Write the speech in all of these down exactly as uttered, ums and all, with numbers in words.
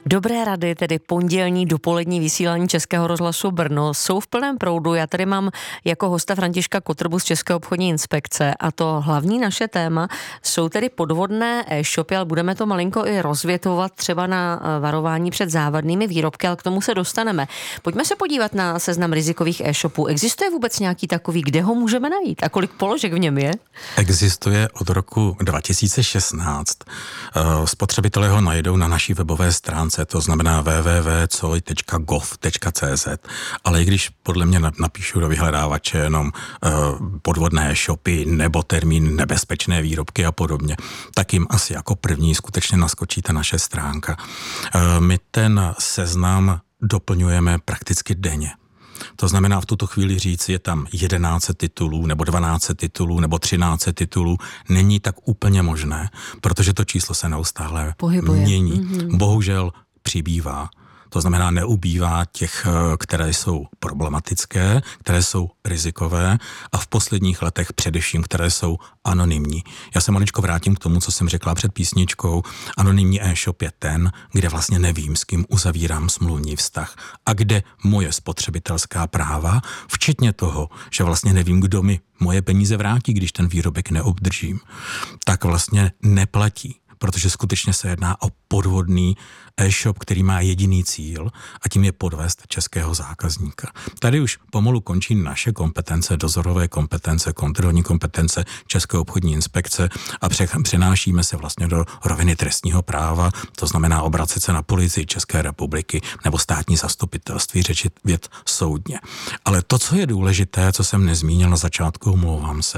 Dobré rady, tedy pondělní dopolední vysílání Českého rozhlasu Brno, jsou v plném proudu. Já tady mám jako hosta Františka Kotrbu z České obchodní inspekce a to hlavní naše téma jsou tedy podvodné e-shopy, ale budeme to malinko i rozvětovat třeba na varování před závadnými výrobky, ale k tomu se dostaneme. Pojďme se podívat na seznam rizikových e-shopů. Existuje vůbec nějaký takový, kde ho můžeme najít a kolik položek v něm je? Existuje od roku dva tisíce šestnáct. Spotřebitelé ho najdou na naší webové stránce, to znamená w w w tečka c o i tečka gov tečka c z. Ale i když podle mě napíšu do vyhledávače jenom uh, podvodné e-shopy nebo termín nebezpečné výrobky a podobně, tak jim asi jako první skutečně naskočí ta naše stránka. Uh, my ten seznam doplňujeme prakticky denně. To znamená v tuto chvíli říct, je tam jedenáct titulů, nebo dvanáct titulů, nebo třináct titulů, není tak úplně možné, protože to číslo se neustále pohybuje. Mění. Mm-hmm. Bohužel přibývá. To znamená, neubývá těch, které jsou problematické, které jsou rizikové a v posledních letech především, které jsou anonymní. Já se maličko vrátím k tomu, co jsem řekla před písničkou. Anonymní e-shop je ten, kde vlastně nevím, s kým uzavírám smluvní vztah a kde moje spotřebitelská práva, včetně toho, že vlastně nevím, kdo mi moje peníze vrátí, když ten výrobek neobdržím, tak vlastně neplatí. Protože skutečně se jedná o podvodný e-shop, který má jediný cíl a tím je podvést českého zákazníka. Tady už pomalu končí naše kompetence, dozorové kompetence, kontrolní kompetence České obchodní inspekce a přenášíme se vlastně do roviny trestního práva, to znamená obracet se na policii České republiky nebo státní zastupitelství, řešit věc soudně. Ale to, co je důležité, co jsem nezmínil na začátku, omlouvám se,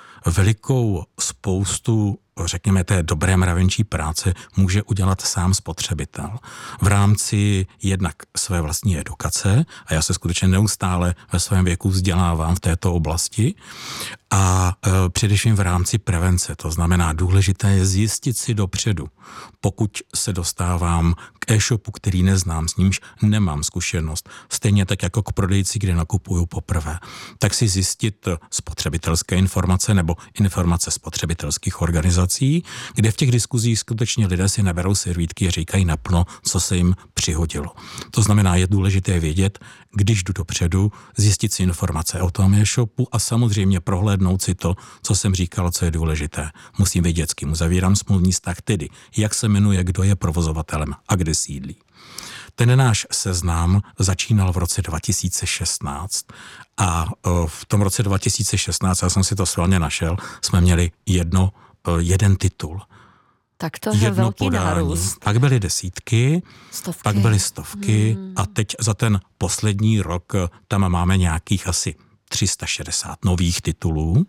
velikou spoustu, řekněme, té dobré mravenčí práce může udělat sám spotřebitel v rámci jednak své vlastní edukace, a já se skutečně neustále ve svém věku vzdělávám v této oblasti, a e, především v rámci prevence. To znamená, důležité je zjistit si dopředu, pokud se dostávám k e-shopu, který neznám, s nímž nemám zkušenost, stejně tak jako k prodejci, kde nakupuju poprvé, tak si zjistit spotřebitelské informace nebo informace spotřebitelských organizací, kde v těch diskuzích skutečně lidé si naberou servítky a říkají naplno, co se jim přihodilo. To znamená, je důležité vědět, když jdu dopředu, zjistit si informace o tom e-shopu a samozřejmě prohlédnout si to, co jsem říkal, co je důležité. Musím vědět, s kým uzavírám smluvní vztah, tedy jak se jmenuje, kdo je provozovatelem a kde sídlí. Ten náš seznam začínal v roce dva tisíce šestnáct a v tom roce dva tisíce šestnáct, já jsem si to svalně našel, jsme měli jedno, jeden titul. Tak to je velký nárůst. Pak byly desítky, stovky. Pak byly stovky hmm. a teď za ten poslední rok tam máme nějakých asi tři sta šedesát nových titulů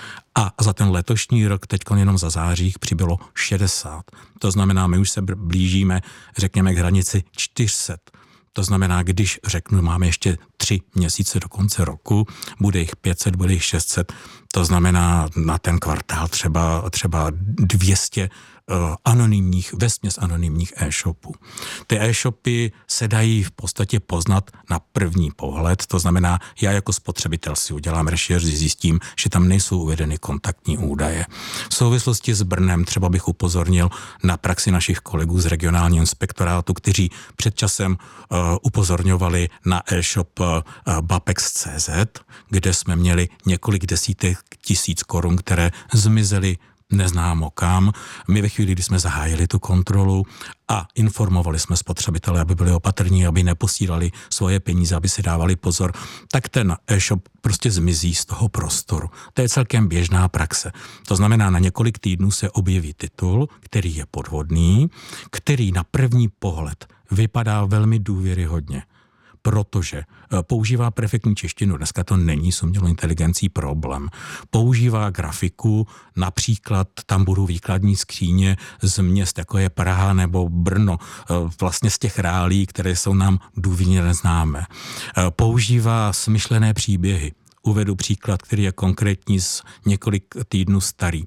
a za ten letošní rok teď jenom za září přibylo šedesát. To znamená, my už se blížíme, řekněme, k hranici čtyři sta. To znamená, když řeknu, máme ještě tři měsíce do konce roku, bude jich pět set, bude jich šest set, to znamená na ten kvartál třeba, třeba dvě stě uh, anonymních, vesměs anonymních e-shopů. Ty e-shopy se dají v podstatě poznat na první pohled, to znamená, já jako spotřebitel si udělám rešerš, zjistím, že tam nejsou uvedeny kontaktní údaje. V souvislosti s Brnem třeba bych upozornil na praxi našich kolegů z regionálního inspektorátu, kteří před časem uh, upozorňovali na e-shop uh, bapex tečka cé zet, kde jsme měli několik desítek tisíc korun, které zmizely neznámo kam. My ve chvíli, kdy jsme zahájili tu kontrolu a informovali jsme spotřebitele, aby byli opatrní, aby neposílali svoje peníze, aby si dávali pozor, tak ten e-shop prostě zmizí z toho prostoru. To je celkem běžná praxe. To znamená, na několik týdnů se objeví titul, který je podvodný, který na první pohled vypadá velmi důvěryhodně, protože používá perfektní češtinu, dneska to není s umělou inteligencí problém. Používá grafiku, například tam budou výkladní skříně z měst, jako je Praha nebo Brno, vlastně z těch reálí, které jsou nám důvěrně neznámé. Používá smyšlené příběhy. Uvedu příklad, který je konkrétní z několik týdnů starý.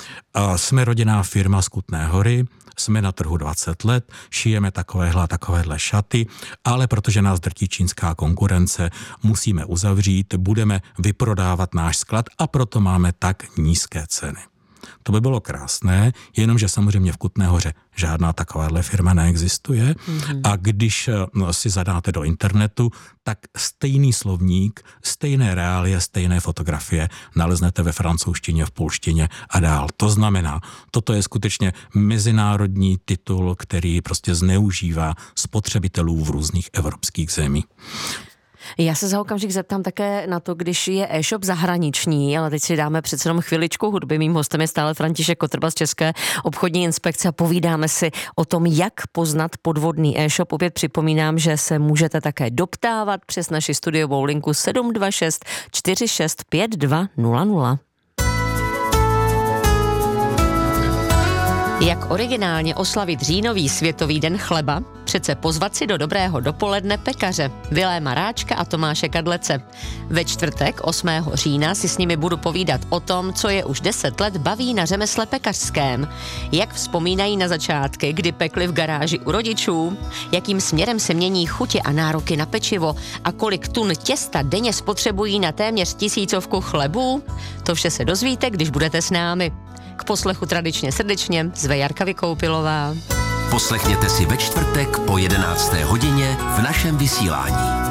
Jsme rodinná firma z Kutné Hory, jsme na trhu dvacet let, šijeme takovéhle a takovéhle šaty, ale protože nás drtí čínská konkurence, musíme uzavřít, budeme vyprodávat náš sklad a proto máme tak nízké ceny. To by bylo krásné, jenomže samozřejmě v Kutné Hoře žádná takováhle firma neexistuje. Mm-hmm. A když no, si zadáte do internetu, tak stejný slovník, stejné reálie, stejné fotografie naleznete ve francouzštině, v polštině a dál. To znamená, toto je skutečně mezinárodní titul, který prostě zneužívá spotřebitelů v různých evropských zemích. Já se za okamžik zeptám také na to, když je e-shop zahraniční, ale teď si dáme přece jenom chviličku hudby. Mým hostem je stále František Kotrba z České obchodní inspekce a povídáme si o tom, jak poznat podvodný e-shop. Opět připomínám, že se můžete také doptávat přes naši studiovou linku sedm dva šest čtyři šest pět dva nula nula. Jak originálně oslavit říjnový světový den chleba? Přece pozvat si do dobrého dopoledne pekaře Viléma Ráčka a Tomáše Kadlece. Ve čtvrtek osmého října si s nimi budu povídat o tom, co je už deset let baví na řemesle pekařském. Jak vzpomínají na začátky, kdy pekli v garáži u rodičů, jakým směrem se mění chutě a nároky na pečivo a kolik tun těsta denně spotřebují na téměř tisícovku chlebů. To vše se dozvíte, když budete s námi. K poslechu tradičně srdečně zve Jarka Vykoupilová. Poslechněte si ve čtvrtek po jedenácté hodině v našem vysílání.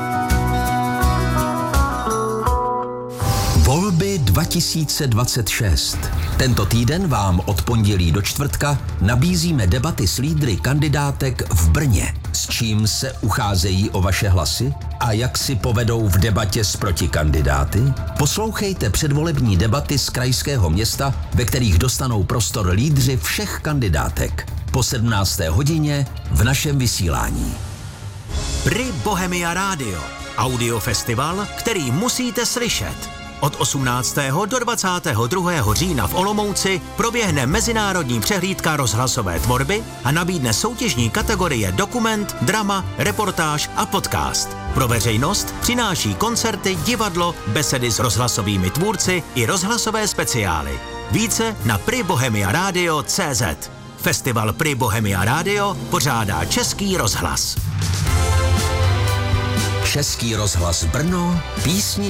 Volby dva tisíce dvacet šest. Tento týden vám od pondělí do čtvrtka nabízíme debaty s lídry kandidátek v Brně. S čím se ucházejí o vaše hlasy a jak si povedou v debatě s protikandidáty? Poslouchejte předvolební debaty z krajského města, ve kterých dostanou prostor lídři všech kandidátek. Po sedmnácté hodině v našem vysílání. Pri Bohemia Radio. Audiofestival, který musíte slyšet. Od osmnáctého do dvacátého druhého října v Olomouci proběhne mezinárodní přehlídka rozhlasové tvorby a nabídne soutěžní kategorie dokument, drama, reportáž a podcast. Pro veřejnost přináší koncerty, divadlo, besedy s rozhlasovými tvůrci i rozhlasové speciály. Více na pri bohemia radio tečka cé zet. Festival Pri Bohemia Radio pořádá Český rozhlas. Český rozhlas Brno, písni